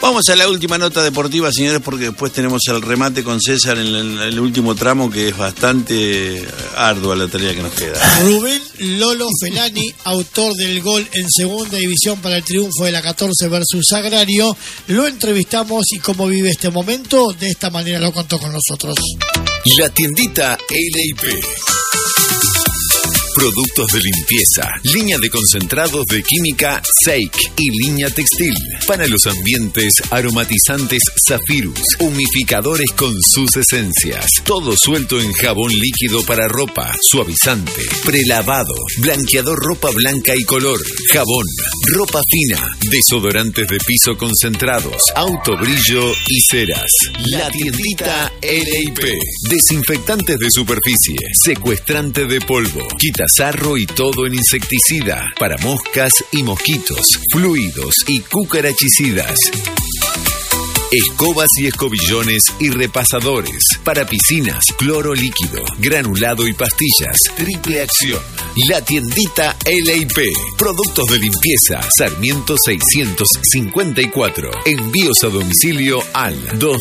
Vamos a la última nota deportiva, señores, porque después tenemos el remate con César en el último tramo, que es bastante ardua la tarea que nos queda. Rubén Lolo Felani, autor del gol en segunda división para el triunfo de la 14 versus Agrario, lo entrevistamos y cómo vive este momento, de esta manera lo contó con nosotros. La tiendita L&P. Productos de limpieza, línea de concentrados de química Seik y línea textil. Para los ambientes, aromatizantes Zafirus, humificadores con sus esencias. Todo suelto en jabón líquido para ropa, suavizante, prelavado, blanqueador ropa blanca y color, jabón, ropa fina, desodorantes de piso concentrados, autobrillo y ceras. La tiendita L&P. Desinfectantes de superficie, secuestrante de polvo, quita sarro y todo en insecticida, para moscas y mosquitos, fluidos y cucarachicidas. Escobas y escobillones y repasadores, para piscinas, cloro líquido, granulado y pastillas, triple acción. La tiendita L&P. Productos de limpieza, Sarmiento 654. Envíos a domicilio al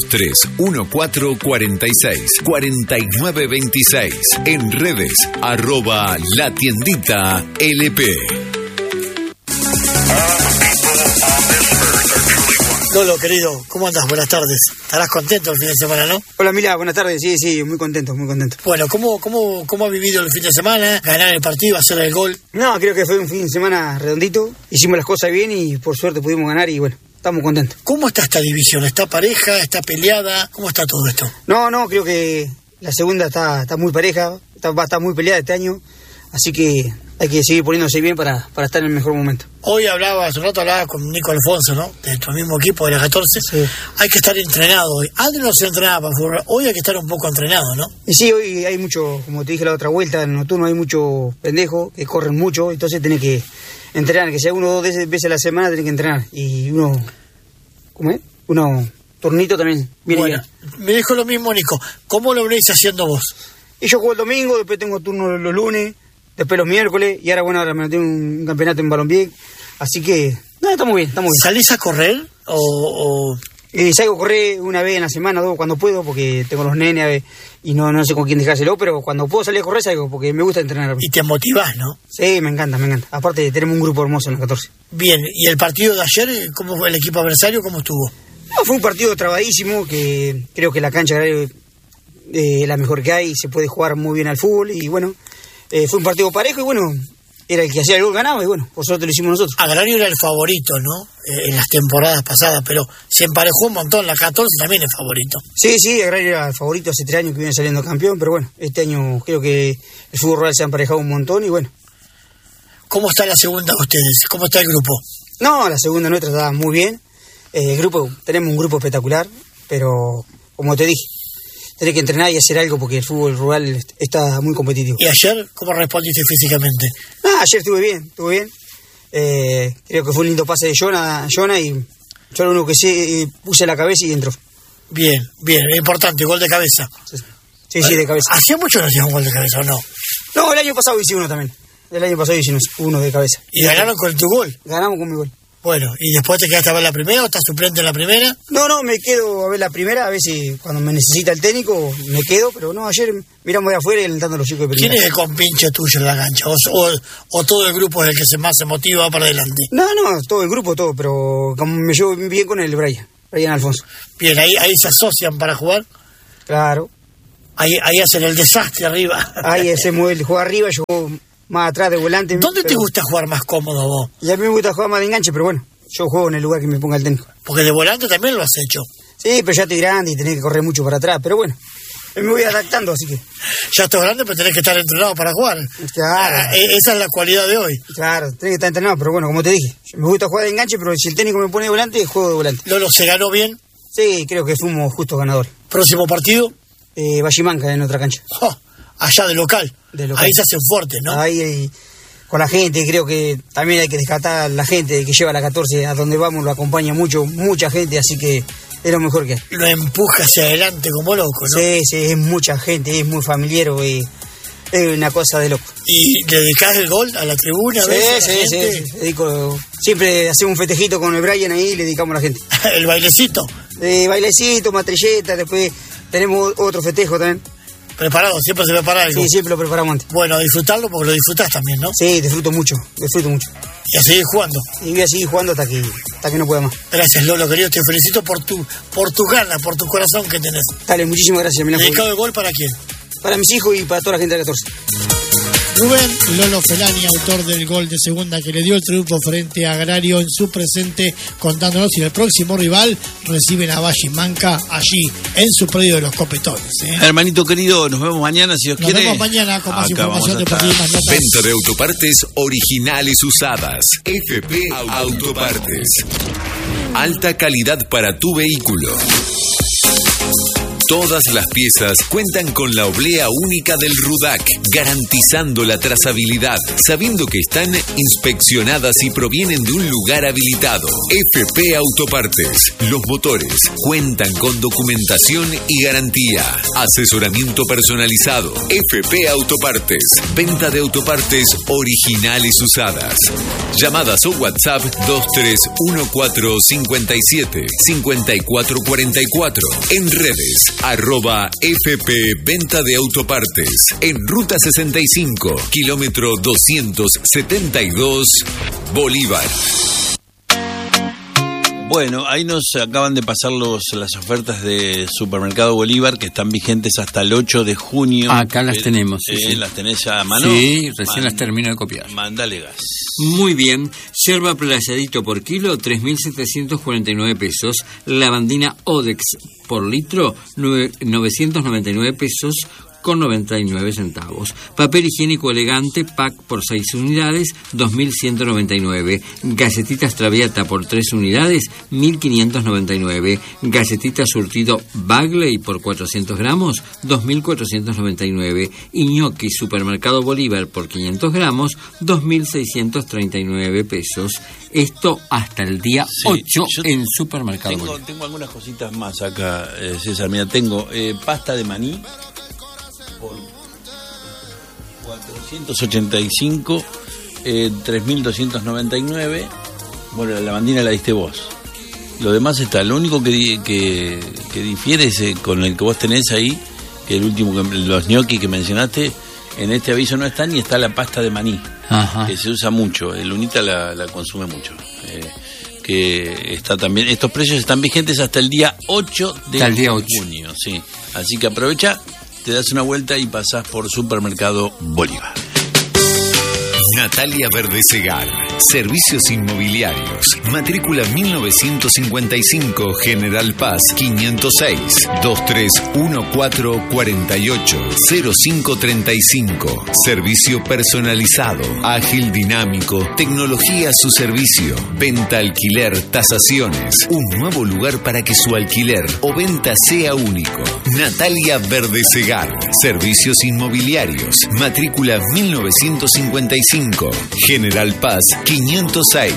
2314464926. En redes, @la tiendita LP. Lolo, querido, ¿cómo andas? Buenas tardes. Estarás contento el fin de semana, ¿no? Hola, Mila, buenas tardes. Sí, muy contento, muy contento. Bueno, ¿cómo ha vivido el fin de semana? ¿Ganar el partido, hacer el gol? No, creo que fue un fin de semana redondito. Hicimos las cosas bien y por suerte pudimos ganar y bueno, estamos contentos. ¿Cómo está esta división? ¿Está pareja? ¿Está peleada? ¿Cómo está todo esto? No, creo que la segunda está muy pareja, va a estar muy peleada este año. Así que hay que seguir poniéndose bien para estar en el mejor momento. Hoy hace un rato hablaba con Nico Alfonso, ¿no? De tu mismo equipo de la 14. Sí. Hay que estar entrenado hoy. Antes no se entrenaba para fútbol, hoy hay que estar un poco entrenado, ¿no? Y sí, hoy hay mucho, como te dije la otra vuelta, en el nocturno hay mucho pendejo que corren mucho, entonces tenés que entrenar, que sea 1 o 2 veces a la semana tenés que entrenar. Y uno turnito también viene bien. Me dijo lo mismo Nico, ¿cómo lo venís haciendo vos? Y yo juego el domingo, después tengo turno los lunes, después los miércoles, y ahora me metí un campeonato en balompié, así que, estamos bien. ¿Salís a correr o...? Salgo a correr una vez en la semana, 2 cuando puedo, porque tengo los nenes y no sé con quién dejárselo, pero cuando puedo salir a correr salgo, porque me gusta entrenar. Y te motivás, ¿no? Sí, me encanta. Aparte tenemos un grupo hermoso en la 14. Bien, ¿y el partido de ayer, cómo fue el equipo adversario, cómo estuvo? No, fue un partido trabadísimo, que creo que la cancha es la mejor que hay, se puede jugar muy bien al fútbol, y bueno, fue un partido parejo, y bueno, era el que hacía el gol ganaba, y bueno, por suerte lo hicimos nosotros. Agrario era el favorito, ¿no? En las temporadas pasadas, pero se emparejó un montón, la 14 también es favorito. Sí, Agrario era el favorito hace 3 años que viene saliendo campeón, pero bueno, este año creo que el fútbol rural se ha emparejado un montón, y bueno. ¿Cómo está la segunda de ustedes? ¿Cómo está el grupo? No, la segunda nuestra está muy bien. Tenemos un grupo espectacular, pero como te dije, tenés que entrenar y hacer algo porque el fútbol rural está muy competitivo. ¿Y ayer cómo respondiste físicamente? Ayer estuve bien. Creo que fue un lindo pase de Jonah y yo lo único que sé, puse la cabeza y entró. Bien, es importante, gol de cabeza. Sí, de cabeza. ¿Hacía mucho no hacías un gol de cabeza o no? No, el año pasado hice uno también. El año pasado hice uno de cabeza. ¿Y ganaron con tu gol? Ganamos con mi gol. Bueno, ¿y después te quedaste a ver la primera o estás suplente en la primera? No, me quedo a ver la primera, a ver si cuando me necesita el técnico me quedo, pero no, ayer miramos de afuera y alentando a los chicos de primera. ¿Quién es el compinche tuyo en la cancha? ¿O todo el grupo es el que más se motiva para adelante? No, todo el grupo, pero como me llevo bien con el Brian Alfonso. Bien, ahí se asocian para jugar. Claro. Ahí hacen el desastre arriba. Ahí se mueve el juego arriba, yo juego más atrás de volante. ¿Dónde te gusta jugar más cómodo vos? Y a mí me gusta jugar más de enganche, pero bueno, yo juego en el lugar que me ponga el técnico. Porque de volante también lo has hecho. Sí, pero ya estoy grande y tenés que correr mucho para atrás, pero bueno, me voy adaptando, así que... Ya estás grande, pero tenés que estar entrenado para jugar. Claro. Esa es la cualidad de hoy. Claro, tenés que estar entrenado, pero bueno, como te dije, me gusta jugar de enganche, pero si el técnico me pone de volante, juego de volante. Lolo, ¿se ganó bien? Sí, creo que fuimos justos ganadores. ¿Próximo partido? Vallimanca, en otra cancha. Allá de local. Ahí se hacen fuertes, ¿no? Ahí con la gente, creo que también hay que descartar a la gente que lleva la 14 a donde vamos, lo acompaña mucha gente, así que es lo mejor que hay. Lo empuja hacia adelante como loco, ¿no? Sí, es mucha gente, es muy familiar, Es una cosa de loco. ¿Y le dedicás el gol a la tribuna? Sí. Dedico, siempre hacemos un festejito con el Brian ahí y le dedicamos a la gente. ¿El bailecito? Bailecito, matrilleta, después tenemos otro festejo también. ¿Preparado? ¿Siempre se prepara algo? Sí, siempre lo preparamos antes. Bueno, disfrutarlo porque lo disfrutás también, ¿no? Sí, disfruto mucho. Y a seguir jugando. Y voy a seguir jugando hasta que no pueda más. Gracias, Lolo, querido. Te felicito por tus ganas, por tu corazón que tenés. Dale, muchísimas gracias. ¿Dedicado el gol para quién? Para mis hijos y para toda la gente de 14. Rubén Lolo Felani, autor del gol de segunda que le dio el triunfo frente a Agrario en su presente, contándonos si el próximo rival reciben a Valle y Manca allí, en su predio de los Copetones. Hermanito querido, nos vemos mañana si Dios quiere. Nos vemos mañana con más información deportiva y más notas. Venta de autopartes originales usadas. FP Autopartes. Alta calidad para tu vehículo. Todas las piezas cuentan con la oblea única del RUDAC, garantizando la trazabilidad, sabiendo que están inspeccionadas y provienen de un lugar habilitado. FP Autopartes. Los motores cuentan con documentación y garantía. Asesoramiento personalizado. FP Autopartes. Venta de autopartes originales usadas. Llamadas o WhatsApp 231457-5444. En redes @FP Venta de Autopartes. En Ruta 65, kilómetro 272, Bolívar. Bueno, ahí nos acaban de pasar las ofertas de Supermercado Bolívar que están vigentes hasta el 8 de junio. Acá las tenemos. Sí. ¿Las tenés a mano? Sí, recién las termino de copiar. Mándale gas. Muy bien. Yerba playadito por kilo, 3.749 pesos. Lavandina Odex por litro, 999 pesos con 99 centavos. Papel higiénico elegante, pack por 6 unidades, 2.199. Galletitas Traviata por 3 unidades, 1.599. Galletitas surtido Bagley por 400 gramos, 2.499. Y ñoqui Supermercado Bolívar por 500 gramos, 2.639 pesos. Esto hasta el día 8 en Supermercado Bolívar. Tengo algunas cositas más acá, César. Mira, tengo pasta de maní por 485, 3.299. Bueno, la lavandina la diste vos. Lo demás está. Lo único que difiere es con el que vos tenés ahí, que el último, los ñoquis que mencionaste, en este aviso no están, y está la pasta de maní. Ajá. Que se usa mucho. El Unita la consume mucho. Que está también. Estos precios están vigentes hasta el día 8 de junio. Sí. Así que aprovecha, te das una vuelta y pasás por Supermercado Bolívar. Natalia Verdesegar. Servicios inmobiliarios. Matrícula 1955, General Paz 506, 2314480535. Servicio personalizado, ágil, dinámico, tecnología a su servicio. Venta, alquiler, tasaciones. Un nuevo lugar para que su alquiler o venta sea único. Natalia Verdesegar. Servicios inmobiliarios. Matrícula 1955, General Paz 506,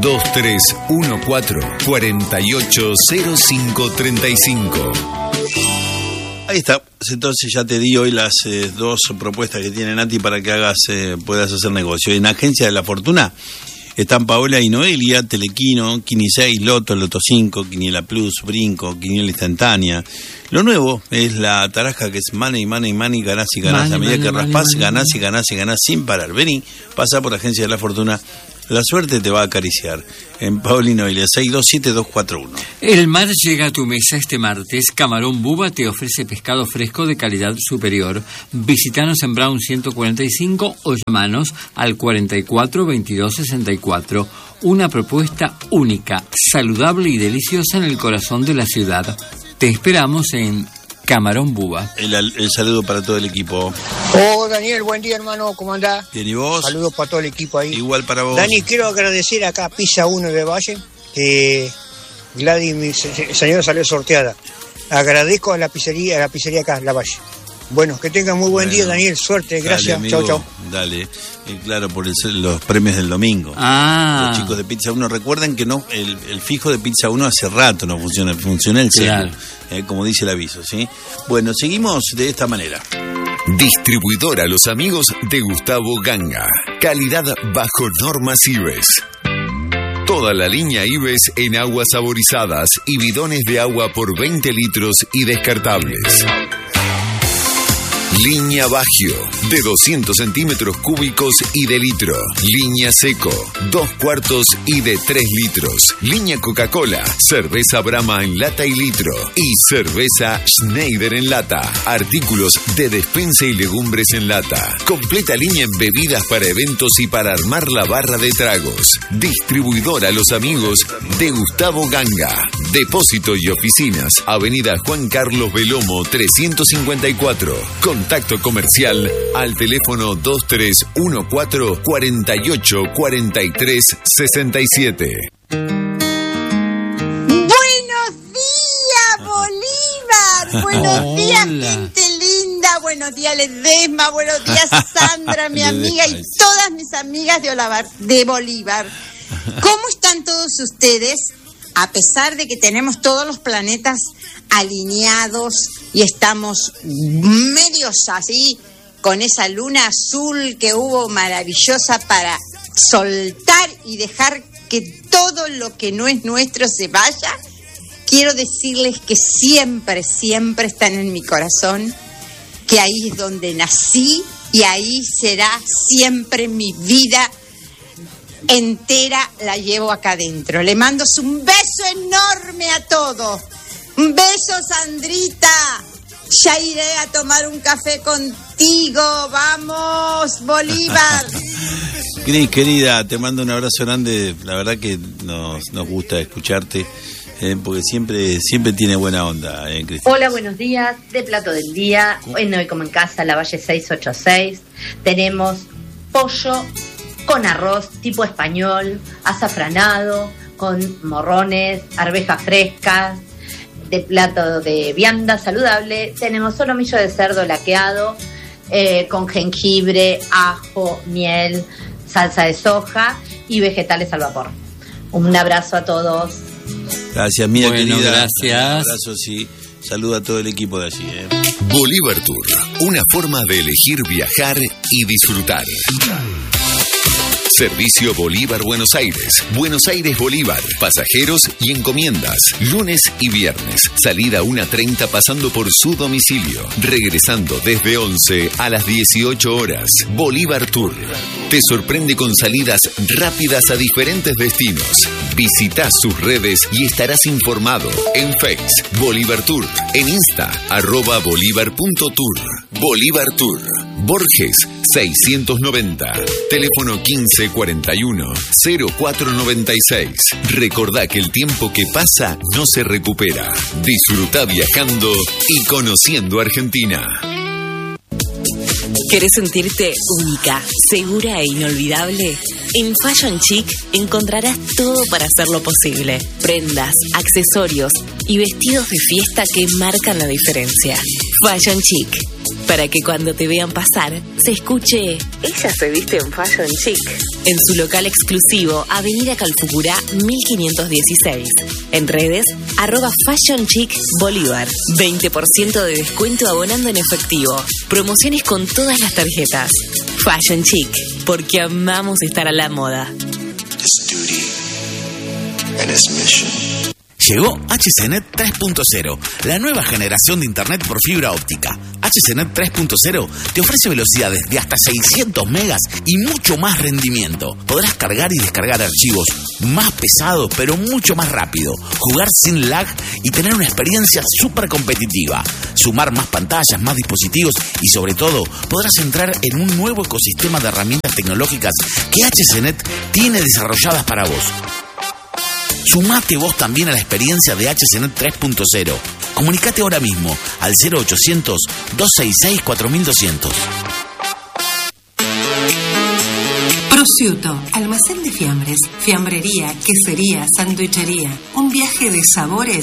2314480535. Ahí está. Entonces ya te di hoy las dos propuestas que tiene Nati para que puedas hacer negocio. En Agencia de la Fortuna están Paola y Noelia, Telequino, Quini 6, Loto, Loto 5, Quiniela Plus, Brinco, Quiniela Instantánea. Lo nuevo es la taraja, que es money, money, money, ganás y ganás. A medida que raspás, ganás y ganás y ganás sin parar. Vení, pasa por Agencia de la Fortuna. La suerte te va a acariciar. En Paola y Noelia, 627-241. El mar llega a tu mesa este martes. Camarón Buba te ofrece pescado fresco de calidad superior. Visítanos en Brown 145 o llamanos al 44 22 64. Una propuesta única, saludable y deliciosa en el corazón de la ciudad. Te esperamos en Camarón Buba. El saludo para todo el equipo. Oh, Daniel, buen día, hermano, ¿cómo andás? Bien, ¿y vos? Saludos para todo el equipo ahí. Igual para vos. Dani, quiero agradecer acá a Pizza 1 de Valle, que Gladys, mi señora, salió sorteada. Agradezco a la pizzería acá, La Valle. Bueno, que tengan muy buen día, Daniel, suerte, gracias, chao, chao. Dale, claro, por los premios del domingo. Los chicos de Pizza 1, recuerden que no, el fijo de Pizza 1 hace rato no funciona el celu, claro. Como dice el aviso, ¿sí? Bueno, seguimos de esta manera. Distribuidora Los Amigos de Gustavo Ganga. Calidad bajo normas IBES. Toda la línea IBES en aguas saborizadas y bidones de agua por 20 litros y descartables. Línea Bagio, de 200 centímetros cúbicos y de litro. Línea Seco, 2 cuartos y de 3 litros. Línea Coca-Cola, cerveza Brahma en lata y litro. Y cerveza Schneider en lata. Artículos de despensa y legumbres en lata. Completa línea en bebidas para eventos y para armar la barra de tragos. Distribuidora Los Amigos de Gustavo Ganga. Depósito y oficinas, Avenida Juan Carlos Belomo 354. Contacto comercial al teléfono 2314 48 43 67. Buenos días, Bolívar. Buenos días, gente linda. Buenos días, Ledesma. Buenos días, Sandra, mi amiga, y todas mis amigas de Bolívar. ¿Cómo están todos ustedes? A pesar de que tenemos todos los planetas alineados y estamos medios así, con esa luna azul que hubo maravillosa para soltar y dejar que todo lo que no es nuestro se vaya, quiero decirles que siempre, siempre están en mi corazón, que ahí es donde nací y ahí será siempre mi vida entera, la llevo acá adentro. Le mando un beso enorme a todos. Un beso, Sandrita. Ya iré a tomar un café contigo. Vamos, Bolívar. Cris, querida, te mando un abrazo grande. La verdad que nos gusta escucharte, porque siempre tiene buena onda, Cris. Hola, buenos días. De plato del día. Hoy no hay como en casa, La Valle 686. Tenemos pollo con arroz tipo español, azafranado, con morrones, arvejas frescas. De plato de vianda saludable tenemos solomillo de cerdo laqueado, con jengibre, ajo, miel, salsa de soja y vegetales al vapor. Un abrazo a todos. Gracias, mía, bueno, querida. Gracias. Un abrazo, sí. Saluda a todo el equipo de allí. Bolívar Tour, una forma de elegir viajar y disfrutar. Servicio Bolívar Buenos Aires. Buenos Aires Bolívar. Pasajeros y encomiendas. Lunes y viernes. Salida 1:30 pasando por su domicilio. Regresando desde 11 a las 18 horas. Bolívar Tour. Te sorprende con salidas rápidas a diferentes destinos. Visita sus redes y estarás informado. En Face, Bolívar Tour. En Insta, @bolívar.tour. Bolívar Tour. Borges 690. Teléfono 1541-0496. Recordá que el tiempo que pasa no se recupera. Disfruta viajando y conociendo Argentina. ¿Querés sentirte única, segura e inolvidable? En Fashion Chic encontrarás todo para hacerlo posible. Prendas, accesorios y vestidos de fiesta que marcan la diferencia. Fashion Chic. Para que cuando te vean pasar, se escuche "Ella se viste en Fashion Chic". En su local exclusivo, Avenida Calfucurá 1516. En redes, @Fashion Chic Bolívar. 20% de descuento abonando en efectivo. Promociones con todas las tarjetas. Fashion Chic, porque amamos estar a la moda. Llegó HCNet 3.0, la nueva generación de Internet por fibra óptica. HCNet 3.0 te ofrece velocidades de hasta 600 megas y mucho más rendimiento. Podrás cargar y descargar archivos más pesados, pero mucho más rápido, jugar sin lag y tener una experiencia súper competitiva. Sumar más pantallas, más dispositivos y sobre todo podrás entrar en un nuevo ecosistema de herramientas tecnológicas que HCNet tiene desarrolladas para vos. Sumate vos también a la experiencia de HCNet 3.0. Comunicate ahora mismo al 0800-266-4200. Prosciutto, almacén de fiambres, fiambrería, quesería, sanduichería. Un viaje de sabores